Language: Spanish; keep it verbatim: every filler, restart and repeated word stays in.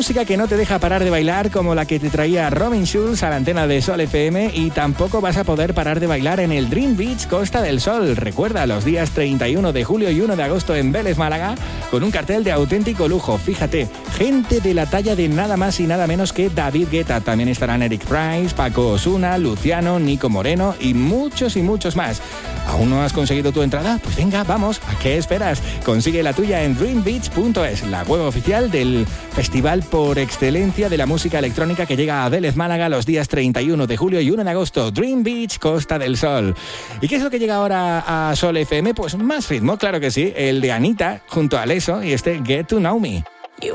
Música que no te deja parar de bailar, como la que te traía Robin Schulz a la antena de Sol F M, y tampoco vas a poder parar de bailar en el Dream Beach Costa del Sol. Recuerda, los días treinta y uno de julio y uno de agosto en Vélez, Málaga, con un cartel de auténtico lujo. Fíjate, gente de la talla de nada más y nada menos que David Guetta. También estarán Eric Price, Paco Osuna, Luciano, Nico Moreno y muchos y muchos más. ¿Aún no has conseguido tu entrada? Pues venga, vamos, ¿a qué esperas? Consigue la tuya en dream beach punto es, la web oficial del festival por excelencia de la música electrónica que llega a Vélez, Málaga, los días treinta y uno de julio y uno de agosto. Dream Beach Costa del Sol. ¿Y qué es lo que llega ahora a Sol F M? Pues más ritmo, claro que sí, el de Anita junto a Alesso y este Get to Know Me.